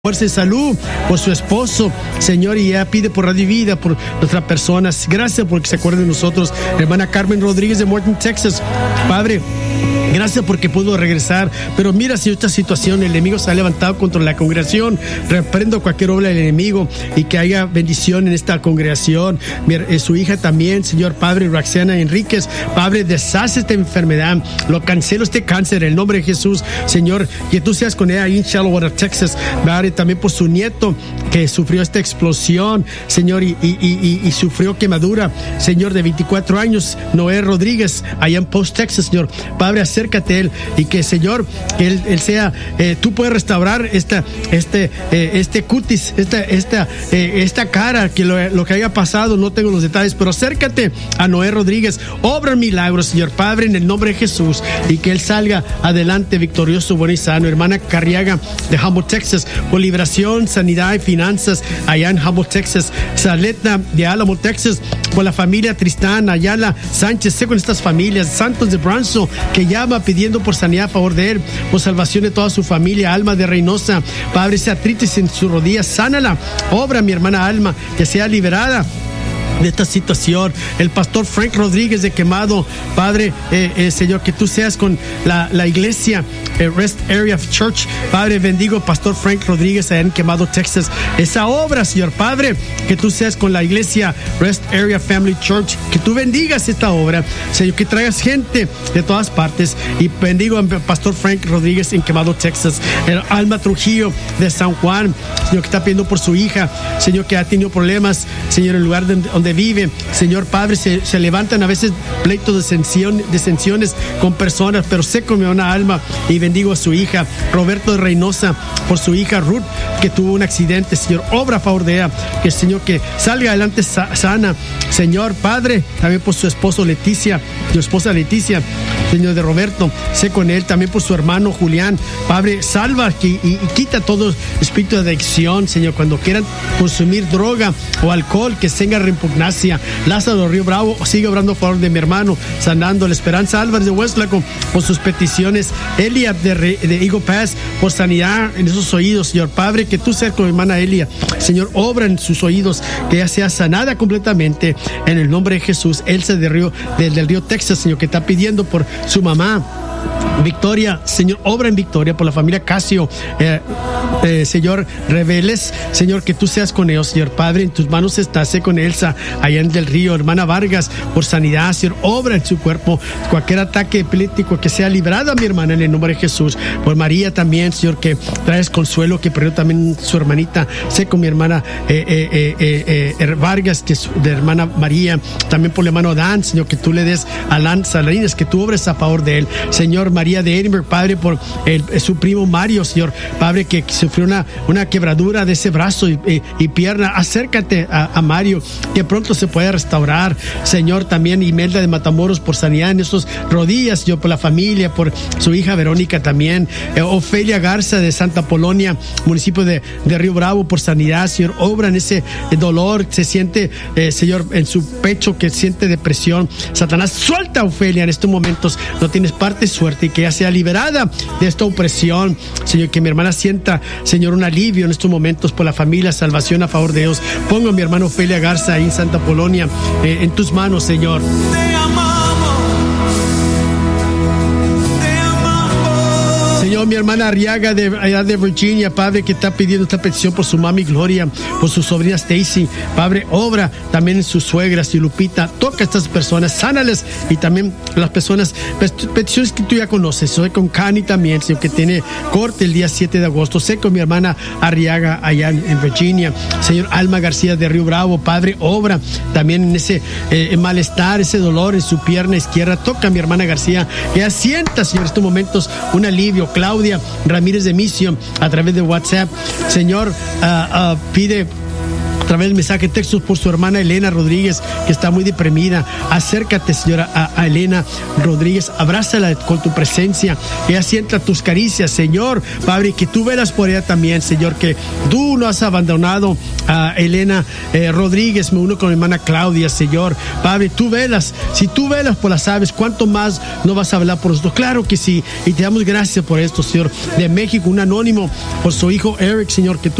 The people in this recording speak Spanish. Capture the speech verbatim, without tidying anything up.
fuerza y salud por su esposo, Señor, y ella pide por Radio Vida, por nuestras personas. Gracias porque se acuerdan de nosotros. Hermana Carmen Rodríguez de Morton, Texas. Padre, gracias porque pudo regresar. Pero mira, si esta situación, el enemigo se ha levantado contra la congregación. Reprendo cualquier obra del enemigo y que haya bendición en esta congregación. Mira, eh, su hija también, Señor Padre, Roxana Enríquez. Padre, deshace esta enfermedad. Lo cancelo este cáncer en el nombre de Jesús. Señor, que tú seas con ella ahí en Shallowater, Texas. Padre, también por su nieto que sufrió esta explosión, Señor, y, y, y, y sufrió quemadura, Señor, de veinticuatro años, Noé Rodríguez, allá en Post, Texas, Señor. Padre, acércate a él y que, Señor, que él, él sea, eh, tú puedes restaurar esta, este, eh, este cutis, esta, esta, eh, esta cara, que lo, lo que haya pasado, no tengo los detalles, pero acércate a Noé Rodríguez, obra milagros, Señor Padre, en el nombre de Jesús, y que él salga adelante victorioso, bueno y sano. Hermana Carriaga de Humboldt, Texas, por liberación, sanidad y finanzas allá en Humboldt, Texas. Saleta de Álamo, Texas, por la familia Tristán Ayala Sánchez. Sé con estas familias. Santos de Branzo, que llama pidiendo por sanidad a favor de él, por salvación de toda su familia. Alma de Reynosa, Padre, esa artritis en su rodilla, sánala. Obra, mi hermana Alma, que sea liberada de esta situación. El pastor Frank Rodríguez de Quemado, Padre, eh, eh, Señor, que tú seas con la, la iglesia eh, Rest Area Church. Padre, bendigo pastor Frank Rodríguez allá en Quemado, Texas. Esa obra, Señor Padre, que tú seas con la iglesia Rest Area Family Church, que tú bendigas esta obra, Señor, que traigas gente de todas partes. Y bendigo al pastor Frank Rodríguez en Quemado, Texas. El Alma Trujillo de San Juan, Señor, que está pidiendo por su hija, Señor, que ha tenido problemas, Señor, en el lugar de, donde vive, Señor Padre, se, se levantan a veces pleitos de tensión, de tensiones con personas, pero sé con mi una alma y bendigo a su hija, Roberto de Reynosa, por su hija Ruth, que tuvo un accidente, Señor, obra a favor de ella, que Señor, que salga adelante sa- sana, Señor Padre, también por su esposo Leticia, su esposa Leticia, Señor de Roberto, sé con él, también por su hermano Julián, Padre, salva y, y, y quita todo espíritu de adicción, Señor, cuando quieran consumir droga o alcohol, que tenga reimpugnancia. Lázaro Río Bravo, sigue obrando a favor de mi hermano, sanando. La Esperanza Álvarez de Hueslaco, por sus peticiones. Elia de, Re, de Eagle Pass, por sanidad en esos oídos, Señor Padre, que tú seas con mi hermana Elia, Señor, obra en sus oídos, que ella sea sanada completamente en el nombre de Jesús. Elsa de Río, de, del Río Texas, Señor, que está pidiendo por su mamá Victoria, Señor, obra en Victoria, por la familia Casio, eh, eh, Señor, reveles, Señor, que tú seas con ellos, Señor Padre, en tus manos está, sé con Elsa, allá en Del Río, hermana Vargas, por sanidad, Señor, obra en su cuerpo, cualquier ataque epiléptico, que sea librada mi hermana en el nombre de Jesús. Por María también, Señor, que traes consuelo, que perdió también su hermanita, sé con mi hermana eh, eh, eh, eh, Vargas, que es de hermana María, también por el hermano Dan, Señor, que tú le des a Alan Salines, que tú obres a favor de él, Señor. María de Edinburgh, Padre, por el, su primo Mario, Señor, Padre, que sufrió una, una quebradura de ese brazo y, y, y pierna. Acércate a, a Mario, que pronto se pueda restaurar, Señor. También Imelda de Matamoros, por sanidad en esas rodillas, yo por la familia, por su hija Verónica también. eh, Ofelia Garza de Santa Polonia, municipio de, de Río Bravo, por sanidad, Señor, obra en ese dolor, se siente, eh, Señor, en su pecho, que siente depresión. Satanás, suelta a Ofelia en estos momentos, no tienes parte, suerte, y que ella sea liberada de esta opresión, Señor, que mi hermana sienta, Señor, un alivio en estos momentos por la familia, salvación a favor de ellos. Pongo a mi hermano Ofelia Garza ahí en Santa Polonia eh, en tus manos, Señor. Te amamos. Señor, mi hermana Arriaga de allá de Virginia, Padre, que está pidiendo esta petición por su mami Gloria, por su sobrina Stacy, Padre, obra también en sus suegras y Lupita, toca a estas personas, sánales, y también las personas, peticiones que tú ya conoces. Soy con Cani también, Señor, que tiene corte el día siete de agosto, sé con mi hermana Arriaga allá en Virginia, Señor. Alma García de Río Bravo, Padre, obra también en ese eh, malestar, ese dolor en su pierna izquierda, toca a mi hermana García, que asienta, Señor, en estos momentos un alivio. Claudia Ramírez de Misión, a través de WhatsApp, Señor, uh, uh, pide través del mensaje de textos por su hermana Elena Rodríguez, que está muy deprimida. Acércate, Señora, a, a Elena Rodríguez, abrázala con tu presencia, ella sienta tus caricias, Señor, Padre, que tú velas por ella también, Señor, que tú no has abandonado a Elena eh, Rodríguez. Me uno con mi hermana Claudia, Señor, Padre, tú velas, si tú velas por las aves, ¿cuánto más no vas a hablar por nosotros? Claro que sí, y te damos gracias por esto, Señor. De México, un anónimo, por su hijo Eric, Señor, que tú